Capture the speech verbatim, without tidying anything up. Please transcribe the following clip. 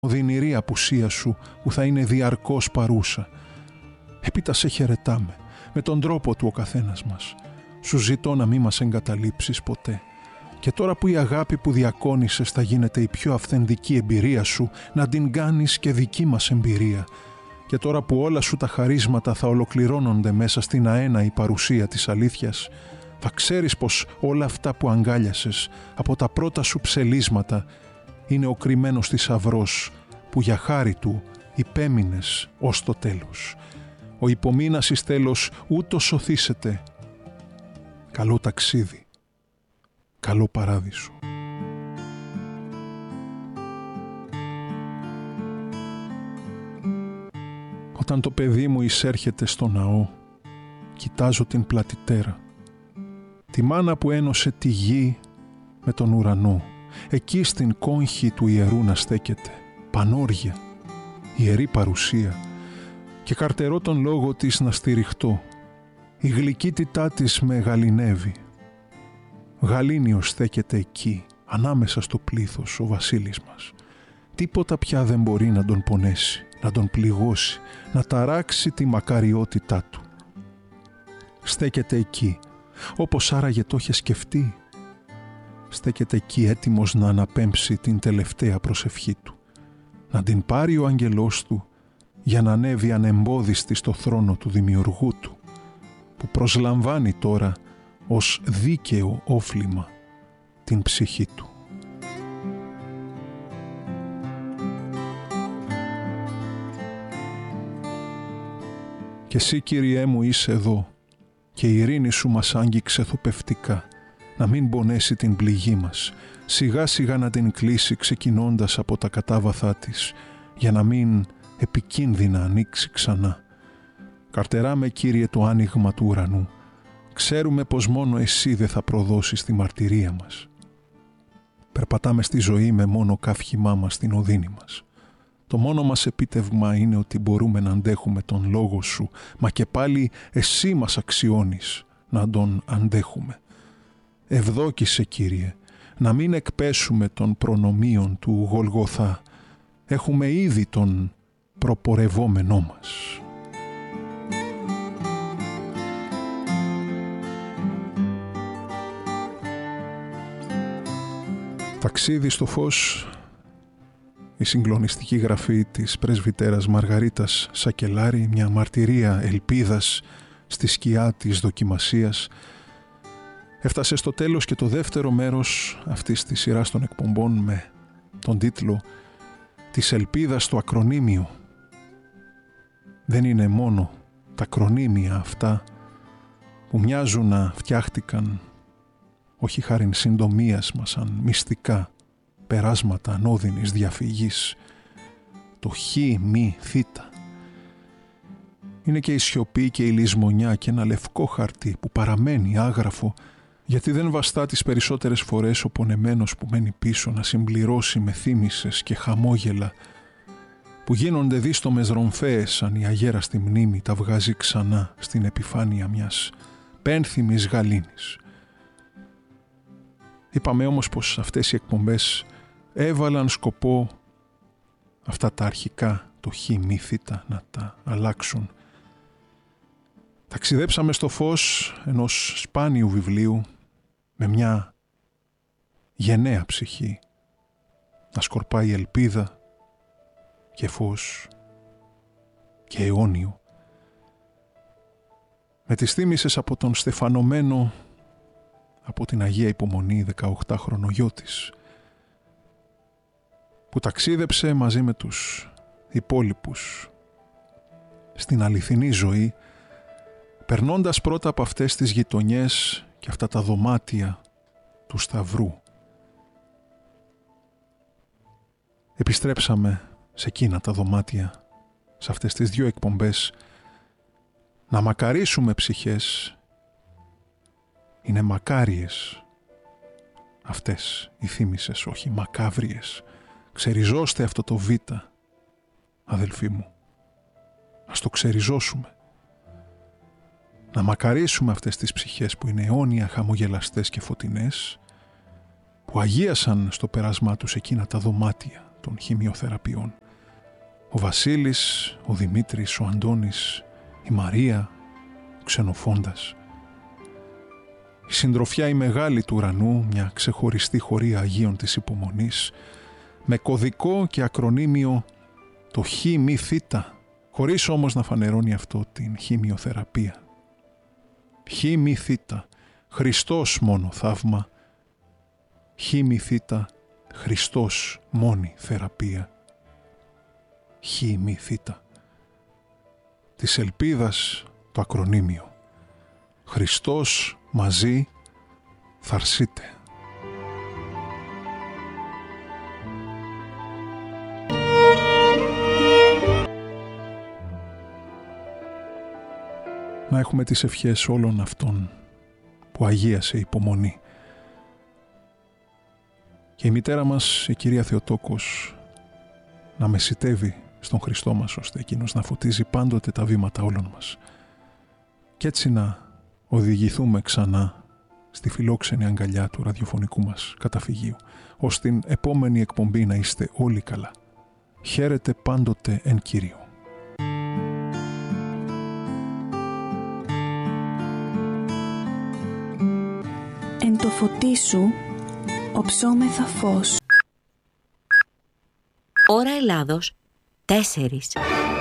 οδυνηρή απουσία σου που θα είναι διαρκώς παρούσα. Έπειτα σε χαιρετάμε, με τον τρόπο του ο καθένας μας. Σου ζητώ να μη μας εγκαταλείψεις ποτέ. Και τώρα που η αγάπη που διακόνησες θα γίνεται η πιο αυθεντική εμπειρία σου, να την κάνεις και δική μας εμπειρία. Και τώρα που όλα σου τα χαρίσματα θα ολοκληρώνονται μέσα στην αέναη παρουσία της αλήθειας, θα ξέρεις πως όλα αυτά που αγκάλιασες από τα πρώτα σου ψελίσματα είναι ο κρυμμένος θησαυρός που για χάρη του υπέμεινες ως το τέλος. Ο υπομείνας εις τέλος ούτως σωθήσεται. Καλό ταξίδι, καλό παράδεισο. Όταν το παιδί μου εισέρχεται στο ναό, κοιτάζω την πλατητέρα, τη μάνα που ένωσε τη γη με τον ουρανό, εκεί στην κόγχη του ιερού να στέκεται, πανόρια, ιερή παρουσία, και καρτερώ τον λόγο της να στηριχτώ. Η γλυκύτητά της με γαληνεύει. Γαλήνιος στέκεται εκεί, ανάμεσα στο πλήθος, ο βασίλης μας. Τίποτα πια δεν μπορεί να τον πονέσει, να τον πληγώσει, να ταράξει τη μακαριότητά του. Στέκεται εκεί, όπως άραγε το είχε σκεφτεί. Στέκεται εκεί έτοιμος να αναπέμψει την τελευταία προσευχή του, να την πάρει ο αγγελός του για να ανέβει ανεμπόδιστη στο θρόνο του δημιουργού του, που προσλαμβάνει τώρα ως δίκαιο όφλημα την ψυχή του. Και εσύ, Κύριέ μου, είσαι εδώ και η ειρήνη σου μας άγγιξε θοπευτικά, να μην πονέσει την πληγή μας, σιγά σιγά να την κλείσει ξεκινώντας από τα κατάβαθά της, για να μην επικίνδυνα ανοίξει ξανά. Καρτεράμε, Κύριε, το άνοιγμα του ουρανού. Ξέρουμε πως μόνο εσύ δεν θα προδώσεις τη μαρτυρία μας. Περπατάμε στη ζωή με μόνο καύχημά μας στην οδύνη μας. Το μόνο μας επίτευγμα είναι ότι μπορούμε να αντέχουμε τον λόγο σου, μα και πάλι εσύ μας αξιώνεις να τον αντέχουμε. Ευδόκησε, Κύριε, να μην εκπέσουμε των προνομίων του Γολγοθά. Έχουμε ήδη τον προπορευόμενό μας. Ταξίδι στο φως, η συγκλονιστική γραφή της πρεσβυτέρας Μαργαρίτας Σακελάρη, μια μαρτυρία ελπίδας στη σκιά της δοκιμασίας. Έφτασε στο τέλος και το δεύτερο μέρος αυτής της σειράς των εκπομπών με τον τίτλο «Της ελπίδας στο ακρονίμιο». Δεν είναι μόνο τα ακρονίμια αυτά που μοιάζουν να φτιάχτηκαν όχι χάριν συντομίας μας, σαν μυστικά περάσματα ανώδυνης διαφυγής. Το χ, μη, θήτα. Είναι και η σιωπή και η λησμονιά και ένα λευκό χαρτί που παραμένει άγραφο, γιατί δεν βαστά τις περισσότερες φορές ο πονεμένος που μένει πίσω να συμπληρώσει με θύμησες και χαμόγελα που γίνονται δίστομες ρομφαίες σαν η αγέραστη μνήμη τα βγάζει ξανά στην επιφάνεια μιας πένθυμης γαλήνης. Είπαμε όμως πως αυτές οι εκπομπές έβαλαν σκοπό αυτά τα αρχικά, το χ, μη, θήτα, να τα αλλάξουν. Ταξιδέψαμε στο φως ενός σπάνιου βιβλίου με μια γενναία ψυχή να σκορπάει ελπίδα και φως και αιώνιο. Με τις θύμησες από τον στεφανωμένο από την Αγία Υπομονή δεκαοκτάχρονο γιο της, που ταξίδεψε μαζί με τους υπόλοιπους στην αληθινή ζωή, περνώντας πρώτα από αυτές τις γειτονιές και αυτά τα δωμάτια του Σταυρού. Επιστρέψαμε σε εκείνα τα δωμάτια, σε αυτές τις δύο εκπομπές, να μακαρίσουμε ψυχές. Είναι μακάριες αυτές οι θύμησες, όχι μακάβριες. Ξεριζώστε αυτό το β, αδελφοί μου. Ας το ξεριζώσουμε. Να μακαρίσουμε αυτές τις ψυχές που είναι αιώνια χαμογελαστές και φωτεινές, που αγίασαν στο πέρασμά τους εκείνα τα δωμάτια των χημειοθεραπείων. Ο Βασίλης, ο Δημήτρης, ο Αντώνης, η Μαρία, ο Ξενοφόντας. Η συντροφιά η μεγάλη του ουρανού, μια ξεχωριστή χωρία Αγίων της Υπομονής, με κωδικό και ακρονίμιο το χ μη θήτα, χωρίς όμως να φανερώνει αυτό την χημειοθεραπεία. Χ μη θήτα, Χριστός μόνο θαύμα, χ μη θήτα, Χριστός μόνη θεραπεία. Χ μη θήτα. Της ελπίδας το ακρονίμιο. Χριστός μαζί θαρσείτε. Να έχουμε τις ευχές όλων αυτών που αγίασε η υπομονή. Και η μητέρα μας, η κυρία Θεοτόκος, να μεσιτεύει στον Χριστό μας, ώστε εκείνος να φωτίζει πάντοτε τα βήματα όλων μας. Κι έτσι να οδηγηθούμε ξανά στη φιλόξενη αγκαλιά του ραδιοφωνικού μας καταφυγίου, ώστε την επόμενη εκπομπή να είστε όλοι καλά. Χαίρετε πάντοτε εν Κυρίω. Εν το φωτί σου οψόμεθα φως. Ώρα Ελλάδος τέσσερις.